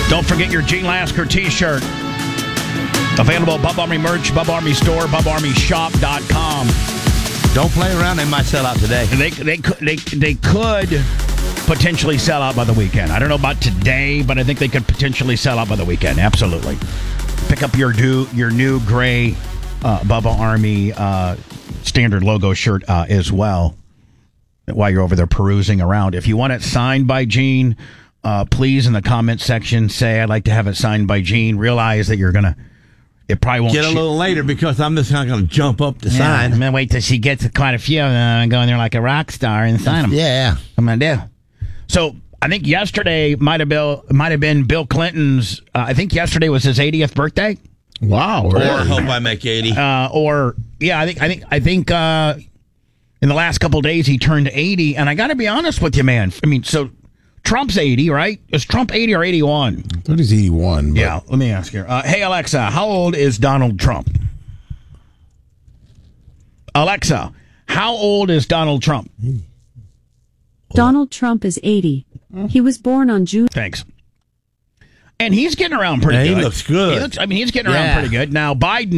Don't forget your Gene Lasker t-shirt. Available at Bub Army merch, Bub Army store, BubArmyShop.com. Don't play around. They might sell out today. They could potentially sell out by the weekend. I don't know about today, but I think they could potentially sell out by the weekend. Absolutely. Pick up your new gray Bubba Army standard logo shirt as well while you're over there perusing around. If you want it signed by Gene, please in the comments section say I'd like to have it signed by Gene. Realize that you're going to... It probably won't get a little later because I'm just not going to jump up to sign. I'm going to wait till she gets quite a few and go in there like a rock star and sign them. Yeah. I'm going to do. So I think yesterday might have been Bill Clinton's. I think yesterday was his 80th birthday. Wow. Really? Or I hope I make 80. I think in the last couple of days he turned 80, and I got to be honest with you, man. I mean, so Trump's 80, right? Is Trump 80 or 81? I thought he's 81. But... Yeah, let me ask here. Hey, Alexa, how old is Donald Trump? Alexa, how old is Donald Trump? Donald Trump is 80. He was born on June... Thanks. And he's getting around pretty good. He looks good. He's getting around pretty good. Now, Biden,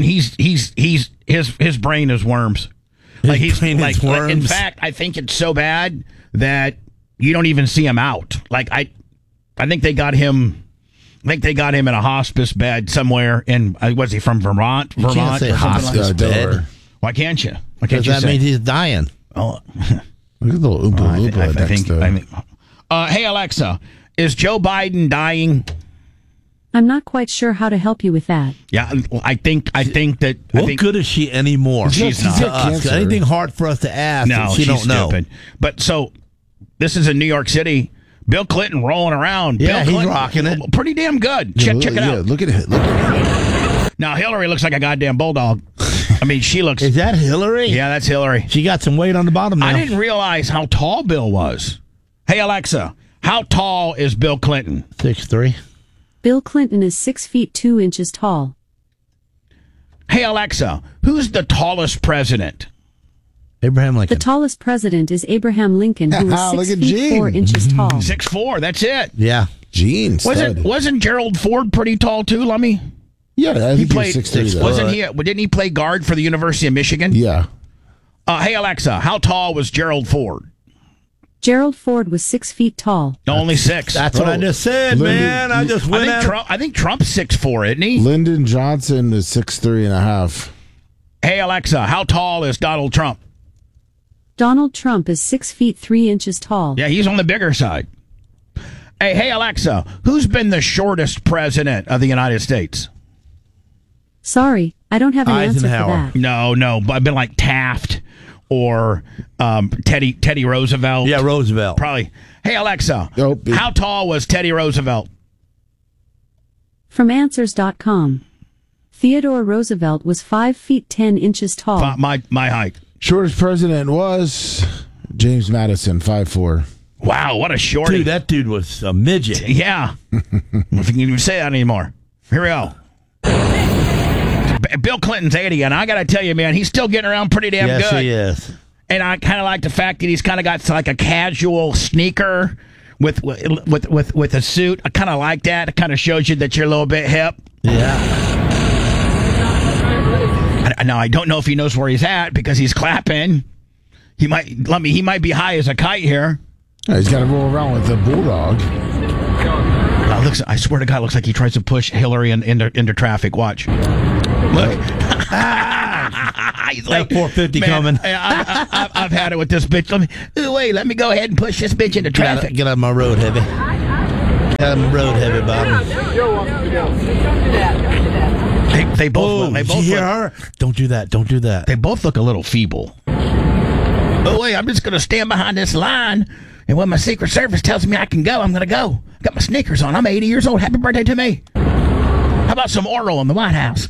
his brain is worms. Worms. In fact, I think it's so bad that you don't even see him out. Like I think they got him. I think they got him in a hospice bed somewhere in. Was he from Vermont? You can't say hospice bed. Why can't you? Why Because can't that means he's dying. Oh, look at the little Oompa Loompa next to him. Hey Alexa, is Joe Biden dying? I'm not quite sure how to help you with that. Yeah, I think that. What good is she anymore? She's not. To us. Anything hard for us to ask? No, she she's don't know. Stupid. But so. This is in New York City. Bill Clinton rolling around. Yeah, Bill he's rocking it. Pretty damn good. Check it out. Look at it. Now, Hillary looks like a goddamn bulldog. I mean, she looks... Is that Hillary? Yeah, that's Hillary. She got some weight on the bottom now. I didn't realize how tall Bill was. Hey, Alexa, how tall is Bill Clinton? 6'3". Bill Clinton is 6 feet 2 inches tall. Hey, Alexa, who's the tallest president? Abraham Lincoln. The tallest president is Abraham Lincoln, who was 6 feet 4 inches tall. 6'4", that's it. Yeah. Gene. Wasn't Gerald Ford pretty tall too, Lummy? Yeah, I think he played 6'3". Wasn't he? Didn't he play guard for the University of Michigan? Yeah. Hey Alexa, how tall was Gerald Ford? Gerald Ford was 6 feet tall. Only 6. That's what I just said, man. I just went I think Trump's 6'4", isn't he? Lyndon Johnson is 6'3.5". Hey Alexa, how tall is Donald Trump? Donald Trump is 6 feet 3 inches tall. Yeah, he's on the bigger side. Hey Alexa, who's been the shortest president of the United States? Sorry, I don't have an answer for that. No, I've been like Taft or Teddy Roosevelt. Yeah, Roosevelt. Probably. Hey Alexa, how tall was Teddy Roosevelt? From Answers.com, Theodore Roosevelt was 5 feet 10 inches tall. My height. Shortest president was James Madison, 5'4". Wow, what a shorty. Dude, that dude was a midget. Yeah. If you can even say that anymore. Here we go. Bill Clinton's 80, and I got to tell you, man, he's still getting around pretty damn good. Yes, he is. And I kind of like the fact that he's kind of got like a casual sneaker with a suit. I kind of like that. It kind of shows you that you're a little bit hip. Yeah. Now, I don't know if he knows where he's at because he's clapping. He might be high as a kite here. Yeah, he's got to roll around with the bulldog. I swear to God, it looks like he tries to push Hillary into traffic. Watch. Look. He's like, 450 coming. I've had it with this bitch. Let me go ahead and push this bitch into traffic. Get out of my road, heavy. Get out of my road, heavy, Bob. They both. They both. You hear her? Don't do that. Don't do that. They both look a little feeble. Oh wait, I'm just going to stand behind this line, and when my Secret Service tells me I can go, I'm going to go. Got my sneakers on. I'm 80 years old. Happy birthday to me. How about some oral in the White House?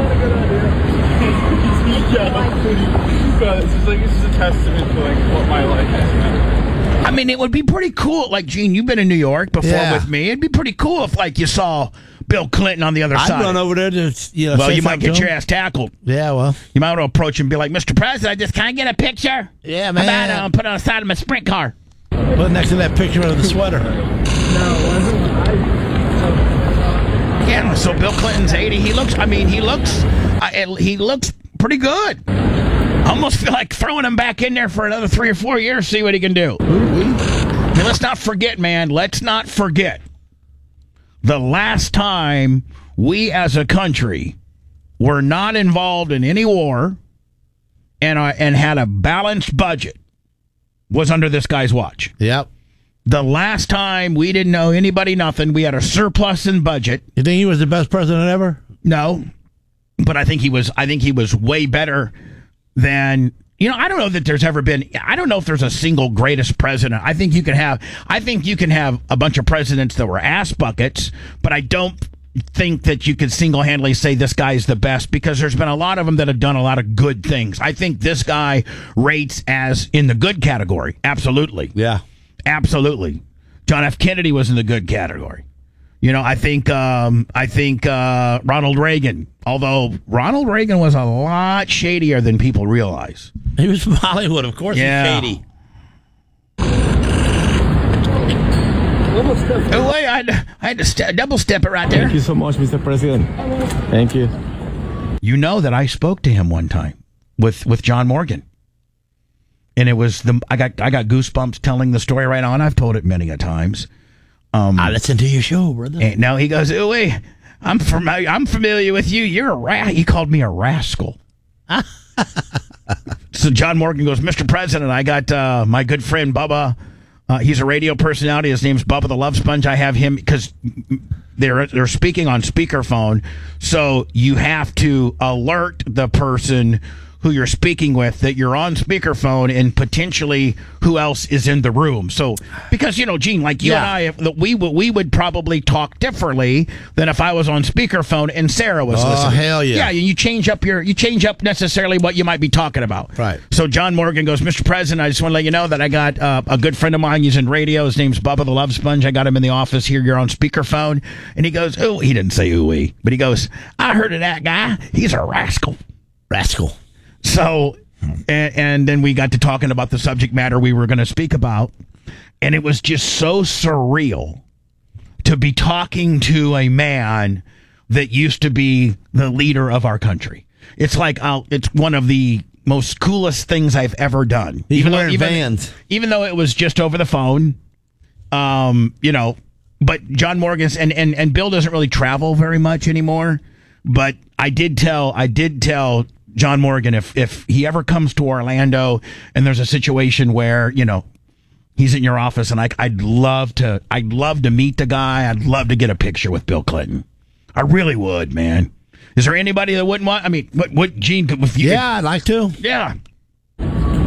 This is a testament to what my life is. I mean, it would be pretty cool. Like, Gene, you've been in New York before with me. It'd be pretty cool if, like, you saw Bill Clinton on the other side. I'd run over there to, well, you might get your ass tackled. Yeah, well. You might want to approach him and be like, Mr. President, can I get a picture? Yeah, man. How about put it on the side of my sprint car? Put it next to that picture of the sweater. No, So Bill Clinton's 80. He looks pretty good. I almost feel like throwing him back in there for another 3 or 4 years, see what he can do. And let's not forget, man. Let's not forget the last time we as a country were not involved in any war and had a balanced budget was under this guy's watch. Yep. The last time we didn't owe anybody nothing, we had a surplus in budget. You think he was the best president ever? No, but I think he was way better than, I don't know that there's ever been, I don't know if there's a single greatest president. I think you can have a bunch of presidents that were ass buckets, but I don't think that you could single-handedly say this guy's the best because there's been a lot of them that have done a lot of good things. I think this guy rates as in the good category. Absolutely. Yeah. Absolutely. John F. Kennedy was in the good category. I think Ronald Reagan, although Ronald Reagan was a lot shadier than people realize. He was from Hollywood, of course. Yeah. He's shady. Oh, wait, I had to double step it right there. Thank you so much, Mr. President. Thank you. You know that I spoke to him one time with John Morgan. And it was I got goosebumps telling the story right on. I've told it many a times. I listened to your show, brother. And now he goes, oh, wait, I'm familiar with you. You're a he called me a rascal. So John Morgan goes, Mr. President, I got my good friend Bubba. He's a radio personality. His name's Bubba the Love Sponge. I have him because they're speaking on speakerphone. So you have to alert the person who you're speaking with that you're on speakerphone and potentially who else is in the room. So, because, Gene, like you and I, we would probably talk differently than if I was on speakerphone and Sarah was listening. Oh, hell yeah. Yeah, you change up necessarily what you might be talking about. Right. So John Morgan goes, Mr. President, I just want to let you know that I got a good friend of mine. He's in radio. His name's Bubba the Love Sponge. I got him in the office here. You're on speakerphone. And he goes, oh, he didn't say ooh-wee, but he goes, I heard of that guy. He's a rascal. Rascal. So, and then we got to talking about the subject matter we were going to speak about, and it was just so surreal to be talking to a man that used to be the leader of our country. It's like it's one of the most coolest things I've ever done. He's wearing Vans. Even though it was just over the phone, But John Morgan's and Bill doesn't really travel very much anymore. But I did tell John Morgan if he ever comes to Orlando and there's a situation where, he's in your office and I'd love to meet the guy. I'd love to get a picture with Bill Clinton. I really would, man. Is there anybody that wouldn't want? I mean, what Gene? I'd like to. Yeah. I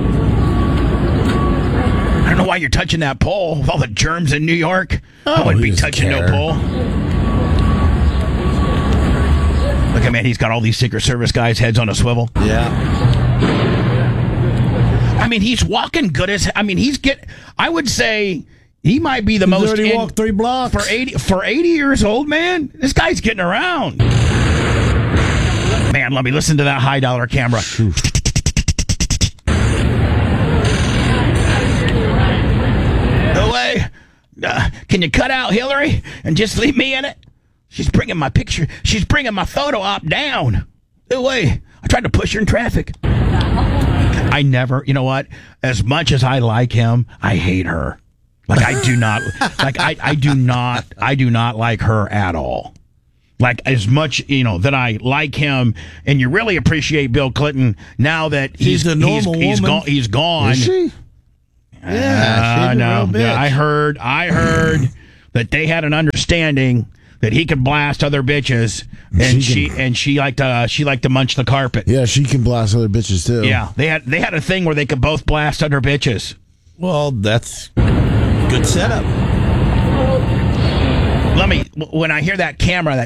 don't know why you're touching that pole with all the germs in New York. I wouldn't be touching no pole. Look at man, he's got all these Secret Service guys' heads on a swivel. Yeah. I mean, he's walking good as. I mean, I would say he might be the most. Already walked 3 blocks for 80 years old, man. This guy's getting around. Man, let me listen to that $high camera. No way. Can you cut out Hillary and just leave me in it? She's bringing my picture. She's bringing my photo op down. No way. I tried to push her in traffic. I never, you know what? As much as I like him, I hate her. Like I do not, I do not like her at all. Like as much, that I like him, and you really appreciate Bill Clinton now that he's a normal woman. He's gone. Is she? Yeah, she's a real bitch. Yeah, I heard that they had an understanding that he could blast other bitches, and she liked to munch the carpet. Yeah, she can blast other bitches too. Yeah, they had a thing where they could both blast other bitches. Well, that's good setup. When I hear that camera,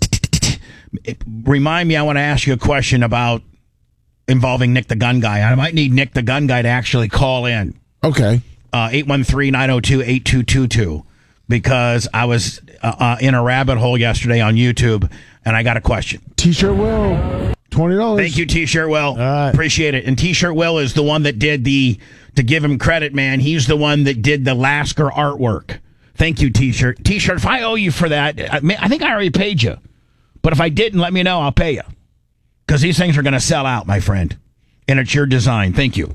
remind me. I want to ask you a question about involving Nick the Gun Guy. I might need Nick the Gun Guy to actually call in. Okay. 813-902-8222. Because I was in a rabbit hole yesterday on YouTube, and I got a question. T-shirt Will, $20. Thank you, T-shirt Will. All right. Appreciate it. And T-shirt Will is the one that did to give him credit, man, he's the one that did the Lasker artwork. Thank you, T-shirt. T-shirt, if I owe you for that, I think I already paid you. But if I didn't, let me know. I'll pay you. Because these things are going to sell out, my friend. And it's your design. Thank you.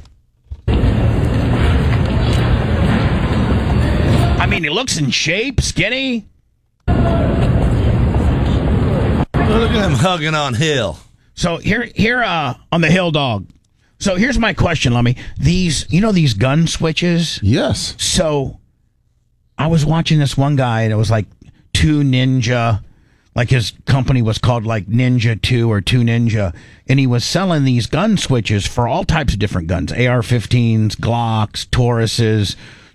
I mean, he looks in shape, skinny. Look at him hugging on Hill. So here on the Hill Dog. So here's my question, Lummy. These gun switches? Yes. So I was watching this one guy, and it was like 2 Ninja. Like his company was called like Ninja 2 or 2 Ninja. And he was selling these gun switches for all types of different guns. AR-15s, Glocks, Tauruses,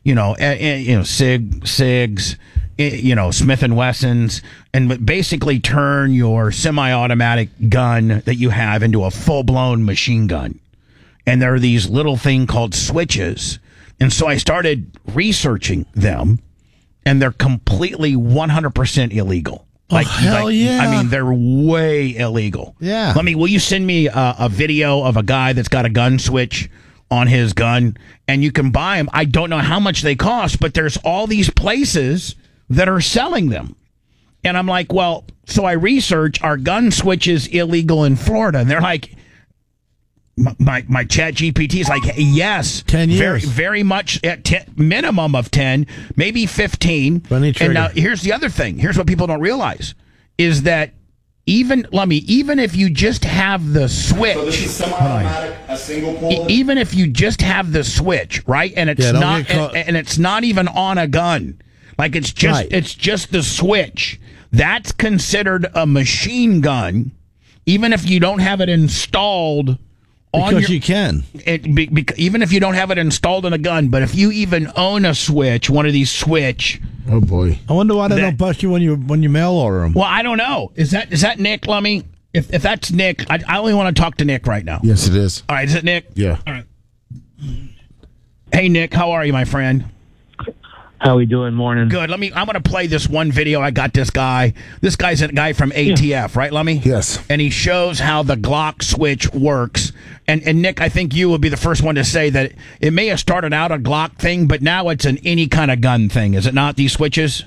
SIGs, Smith & Wessons, and basically turn your semi-automatic gun that you have into a full-blown machine gun. And there are these little thing called switches. And so I started researching them, and they're completely 100% illegal. Hell yeah. I mean, they're way illegal. Yeah. Will you send me a video of a guy that's got a gun switch on his gun, and you can buy them. I don't know how much they cost, but there's all these places that are selling them. And I'm like, well, so I research, are gun switches illegal in Florida? And they're like, my chat GPT is like, yes. 10 years. Very much at minimum of 10, maybe 15. And now here's the other thing. Here's what people don't realize is that even if you just have the switch. So this is semi-automatic, a single pull. Even if you just have the switch, right? And it's and it's not even on a gun. Like it's just the switch. That's considered a machine gun, even if you don't have it installed. Because you can. Even if you don't have it installed in a gun, but if you even own a switch, one of these switch. Oh boy! I wonder why they don't bust you when you mail order them. Well, I don't know. Is that Nick Lummy? If that's Nick, I only want to talk to Nick right now. Yes, it is. All right, is it Nick? Yeah. All right. Hey Nick, how are you, my friend? How we doing? Morning. Good. I'm going to play this one video. I got this guy. This guy's a guy from ATF, right, Lummy? Yes. And he shows how the Glock switch works. And Nick, I think you would be the first one to say that it may have started out a Glock thing, but now it's an any kind of gun thing, is it not, these switches?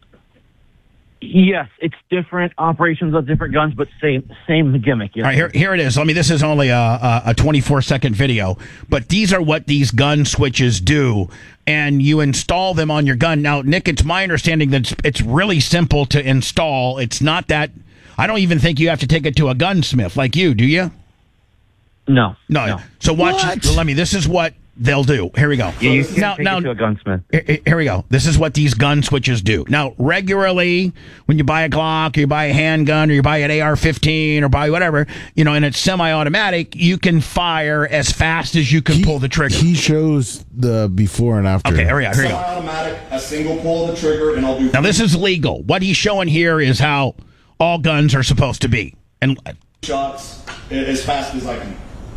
Yes, it's different operations of different guns, but same gimmick. Yes. All right, here it is. This is only a 24-second video, but these are what these gun switches do, and you install them on your gun. Now, Nick, it's my understanding that it's really simple to install. It's not that. I don't even think you have to take it to a gunsmith like you, do you? No. So watch. This is what they'll do. Here we go. Yeah, you can take it to a gunsmith. Here we go. This is what these gun switches do. Now, regularly, when you buy a Glock, or you buy a handgun, or you buy an AR-15, or buy whatever, and it's semi-automatic, you can fire as fast as you can pull the trigger. He shows the before and after. Okay, here we go. Semi-automatic, a single pull of the trigger, and I'll do. Now, this is legal. What he's showing here is how all guns are supposed to be. And shots as fast as I can.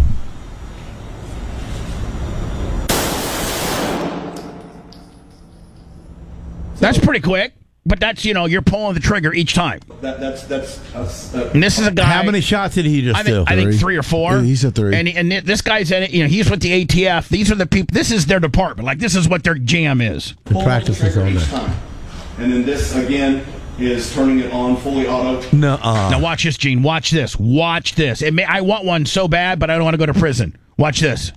That's pretty quick, but that's, you're pulling the trigger each time. That's and this is a guy. How many shots did he just do? I think 3 or 4. Yeah, he said 3. And this guy's in it. He's with the ATF. These are the people. This is their department. Like, this is what their jam is. The practice is on there. And then this again is turning it on fully auto. Now watch this, Gene. Watch this. Watch this. I want one so bad, but I don't want to go to prison. Watch this.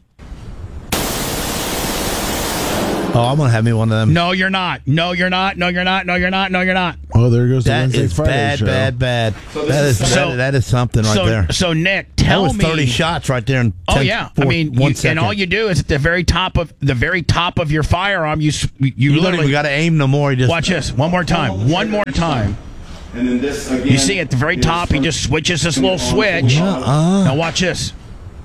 Oh, I'm going to have me one of them. No, you're not. No, you're not. No, you're not. No, you're not. No, you're not. Oh, there goes the That Wednesday is Friday show. bad. So that is something right there. So Nick, tell me. That was 30 shots right there in 10, Oh yeah, and all you do is at the very top of your firearm, you You don't literally even got to aim no more. You just watch this one more time. One more time. And then this again. You see at the very top, he just switches this little switch. Now watch this.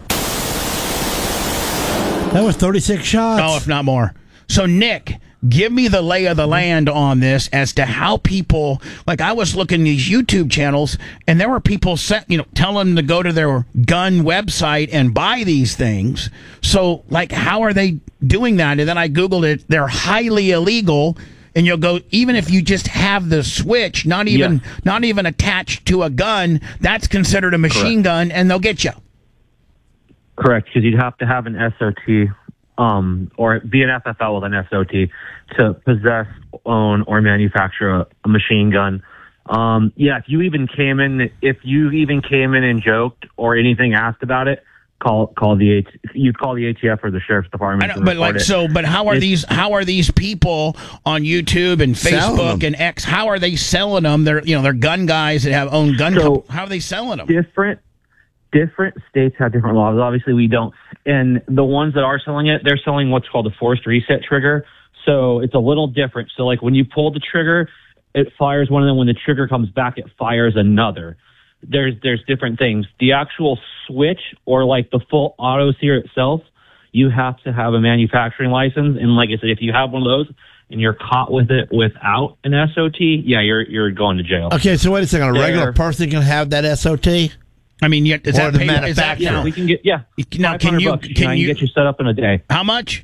That was 36 shots. Oh, if not more. So Nick, give me the lay of the land on this as to how people, like I was looking at these YouTube channels and there were people telling them to go to their gun website and buy these things. So like, how are they doing that? And then I Googled it. They're highly illegal. And you'll go, even if you just have the switch, not even attached to a gun, that's considered a machine gun and they'll get you. Correct, because you'd have to have an SOT or be an FFL with an SOT to possess, own, or manufacture a machine gun If you even came in and joked or anything asked about it, call the ATF or the sheriff's department. But how are these people on YouTube and Facebook and X? How are they selling them? They're gun guys that own gun. So how are they selling them? Different states have different laws. Obviously, we don't. And the ones that are selling it, they're selling what's called a forced reset trigger. So it's a little different. So like when you pull the trigger, it fires one of them. When the trigger comes back, it fires another. There's different things. The actual switch or like the full auto sear itself, you have to have a manufacturing license. And like I said, if you have one of those and you're caught with it without an SOT, you're going to jail. Okay, so wait a second. A regular person can have that SOT? I mean, is that the manufacturer? We can get Now, can you get you set up in a day? How much?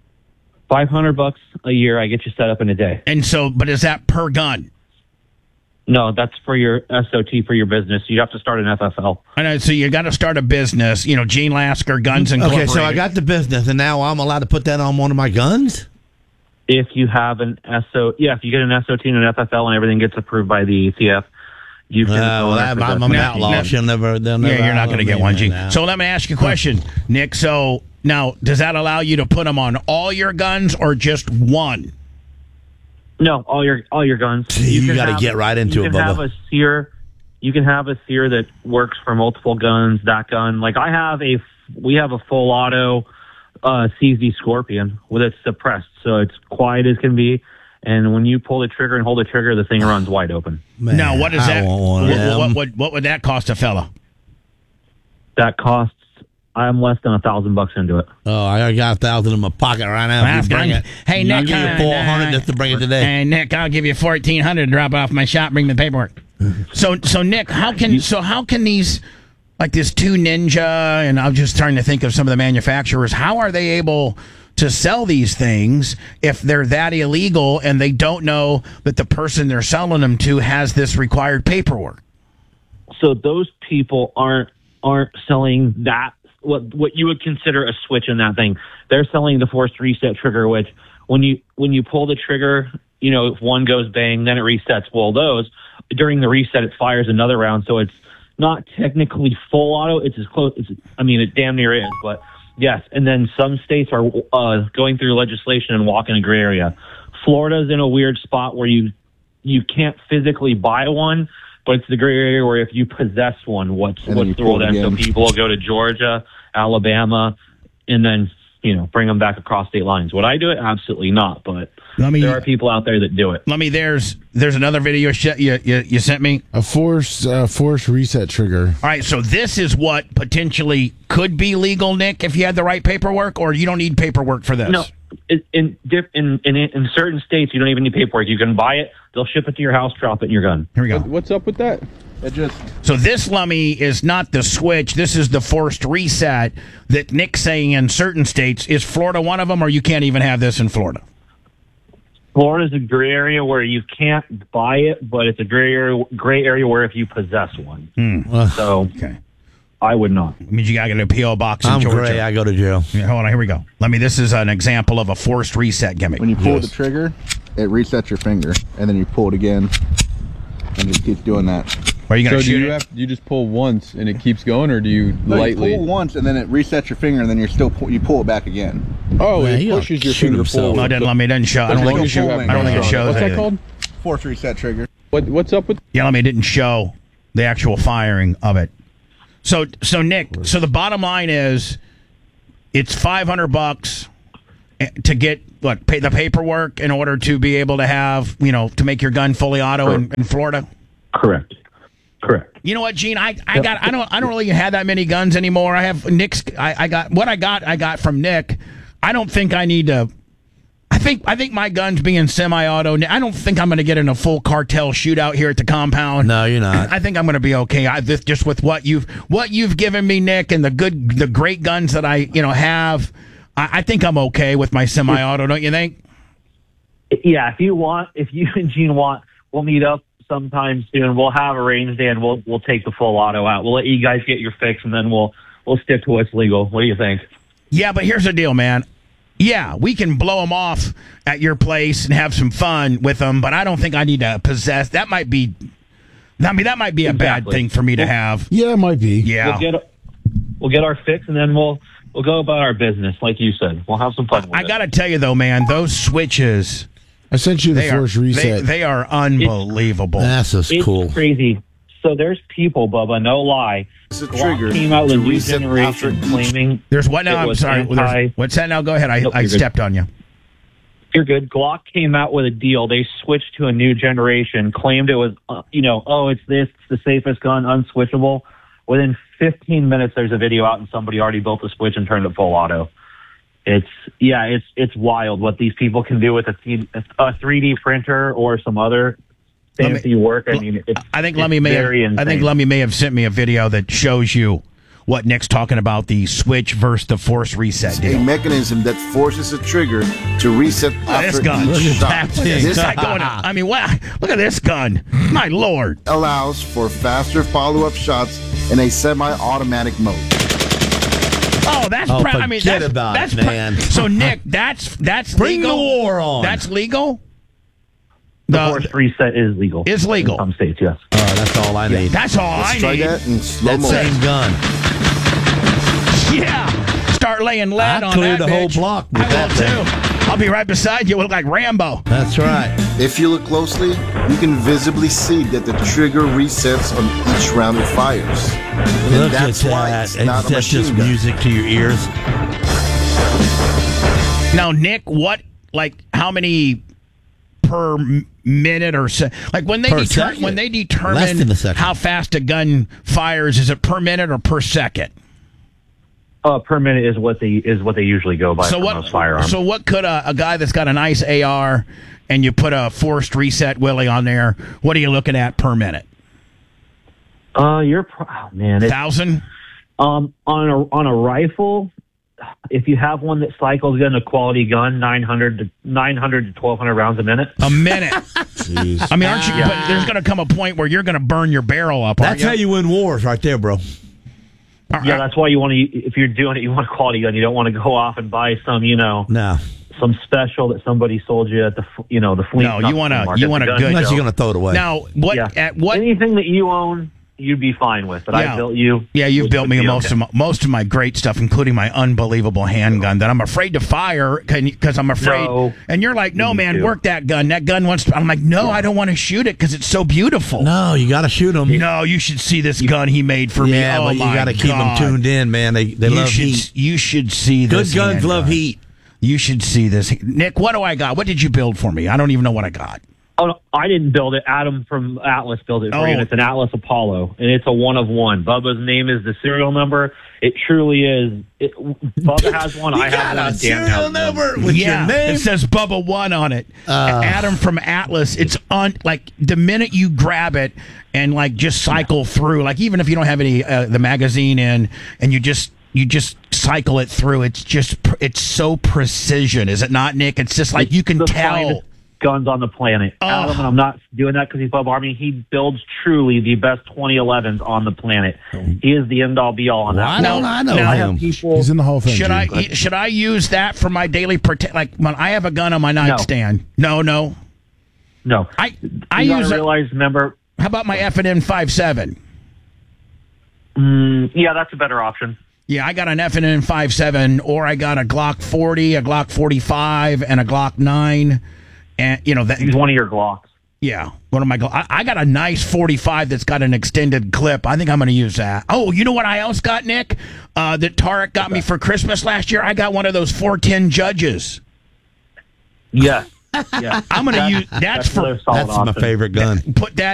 $500 a year. I get you set up in a day. And so, but is that per gun? No, that's for your SOT for your business. You have to start an FFL. I know. So you got to start a business. Gene Lasker Guns Incorporated. Okay, so I got the business, and now I'm allowed to put that on one of my guns. If you have an if you get an SOT and an FFL and everything gets approved by the ATF, you can. I'm an outlaw. They'll never. You're not going to get one, Gene. So let me ask you a question, Nick. So now, does that allow you to put them on all your guns or just one? No, all your guns. You got to get right into it, Bubba. You can have a sear that works for multiple guns. That gun, like we have a full auto CZ Scorpion with it suppressed, so it's quiet as can be. And when you pull the trigger and hold the trigger, the thing runs wide open. Man, now, what is that? What would that cost a fella? That costs. I'm less than $1,000 into it. Oh, I got 1,000 in my pocket right now. If you bring it. Hey, Nick, I'll give you 400 just to bring it today. Hey, Nick, I'll give you 1,400 to drop off my shop. Bring the paperwork. So Nick, how can these, like this 2 Ninja, and I'm just trying to think of some of the manufacturers. How are they able to sell these things if they're that illegal and they don't know that the person they're selling them to has this required paperwork? So those people aren't selling that. What you would consider a switch in that thing. They're selling the forced reset trigger, which when you pull the trigger, if one goes bang, then it resets. Well, those during the reset, it fires another round, so it's not technically full auto. It's as close. It damn near is, but yes. And then some states are going through legislation and walking a gray area. Florida's in a weird spot where you can't physically buy one, but it's the gray area where if you possess one, what's the rule then? So people will go to Georgia, Alabama, and then bring them back across state lines. Would I do it? Absolutely not. But there are people out there that do it. There's another video you sent me. A force reset trigger. All right, so this is what potentially could be legal, Nick, if you had the right paperwork, or you don't need paperwork for this. No. In certain states, you don't even need paperwork. You can buy it. They'll ship it to your house, drop it in your gun. Here we go. What's up with that? So this, Lummy, is not the switch. This is the forced reset that Nick's saying in certain states. Is Florida one of them, or you can't even have this in Florida? Florida's a gray area where you can't buy it, but it's a gray area where if you possess one. So okay. I would not. It means you got to get a P.O. box in I'm Georgia. gray. I go to jail. Yeah, hold on. Here we go. This is an example of a forced reset gimmick. When you pull the trigger, it resets your finger, and then you pull it again, and just keep doing that. Are you going to shoot do you just pull once and it keeps going, or do you lightly? You pull once, and then it resets your finger, and then you pull it back again. Oh, Man, it pushes your finger forward. No, it doesn't show. I don't think it shows. What's that called? Force reset trigger. What's up with? Yeah, it didn't show the actual firing of it. So Nick, so the bottom line is, it's $500 to get pay the paperwork in order to be able to have to make your gun fully auto in Florida. Correct. You know what, Gene? I don't really have that many guns anymore. I have Nick's. I got from Nick. I don't think I need to. I think my gun's being semi-auto. I don't think I'm going to get in a full cartel shootout here at the compound. No, you're not. I think I'm going to be okay. Just with what you've given me, Nick, and the great guns that I have. I think I'm okay with my semi-auto. Don't you think? Yeah. If you and Gene want, we'll meet up sometime soon. We'll have a range day and we'll take the full auto out. We'll let you guys get your fix, and then we'll stick to what's legal. What do you think? Yeah, but here's the deal, man. Yeah, we can blow them off at your place and have some fun with them, but I don't think I need to possess. That might be I mean, that might be a bad thing for me to have. Yeah, it might be. Yeah. We'll get our fix, and then we'll go about our business, like you said. We'll have some fun with it. I got to tell you, though, man, those switches, I sent you the force reset. They are unbelievable. That's just It's cool. crazy. So there's people, Bubba, no lie. It's a Glock trigger came out with to a new reset generation after claiming There's what now? it I'm was sorry. What's that now? Go ahead. Nope, I you're good. stepped on you. You're good. Glock came out with a deal. They switched to a new generation, claimed it was, it's this, it's the safest gun, unswitchable. Within 15 minutes, there's a video out and somebody already built a switch and turned it full auto. It's wild what these people can do with a 3D printer or some other fancy work. I mean, I think Lummy may have sent me a video that shows you what Nick's talking about, the switch versus the force reset a deal. mechanism that forces a trigger to reset Look at after this gun. each shot. This guy going, I mean, wow, look at this gun. My Lord. Allows for faster follow-up shots in a semi-automatic mode. Oh, that's forget about it, man. So Nick, that's Bring legal? the war on. That's legal. The force reset is legal. Is legal. In some states, yes. That's all I need. That's all Let's I try need. that in slow That motion. same gun. Yeah. Start laying lead I on cleared that the whole bitch. block with I that will too. I'll be right beside you. Look like Rambo. That's right. If you look closely, you can visibly see that the trigger resets on each round it fires. And Look at that's why that. it's not a That's just machine gun. music to your ears. Now, Nick, how many per minute or so? Like when they second. when they Less determine than a second. how fast a gun fires, is it per minute or per second? Per minute is what they usually go by for most firearms. So what could a guy that's got a nice AR and you put a forced reset Willie on there? What are you looking at per minute? It's 1,000. on a rifle. If you have one that cycles in a quality gun, 900 to 1,200 rounds a minute. A minute. Jeez. I mean, aren't you? But there's going to come a point where you're going to burn your barrel up. That's how you win wars right there, bro. Yeah, that's why you want to. If you're doing it, you want a quality gun. You don't want to go off and buy some, No. some special that somebody sold you at the flea. No, you want a good. Unless you're going to throw it away. Now, at what? Anything that you own, you'd be fine with. But Yeah. I built you. Yeah, you've built me would be most of my great stuff, including my unbelievable handgun that I'm afraid to fire because I'm afraid. No. And you're like, no, Me man, too. work that gun. That gun wants to. I'm like, no, I don't want to shoot it because it's so beautiful. No, you got to shoot them. No, you should see this gun he made for me. Yeah, Oh, but you my got to keep them God. tuned in, man. They love heat. You should see Good this. guns handgun. love heat. You should see this. Nick, what do I got? What did you build for me? I don't even know what I got. Oh, no, I didn't build it. Adam from Atlas built it for you. And it's an Atlas Apollo, and it's a 1 of 1. Bubba's name is the serial number. It truly is. Bubba has one. I have one. And Dan has one. with your name. It says Bubba 1 on it. Adam from Atlas. It's on, like, the minute you grab it and, like, just cycle through, like, even if you don't have any the magazine in, and you just cycle it through, it's so precision, is it not, Nick? It's just like you can the tell. finest guns on the planet. Oh. Adam, and I'm not doing that because he's Bubba Army. He builds truly the best 2011s on the planet. He is the end all be all on that. Why don't I know I him? have people. He's in the Hall of Fame. Should I use that for my daily like when I have a gun on my nightstand? No. No. I You gotta use it. realize, remember. How about my F&N 57? Yeah, that's a better option. Yeah, I got an F&N 57, or I got a Glock 40, a Glock 45, and a Glock 9. And, that. Use one of your Glocks. Yeah, one of my I got a nice 45 that's got an extended clip. I think I'm going to use that. Oh, you know what I else got, Nick? That Tarek got me for Christmas last year? I got one of those 410 Judges. Yeah. Yeah. I'm going to use that's another solid That's my option. favorite gun. put that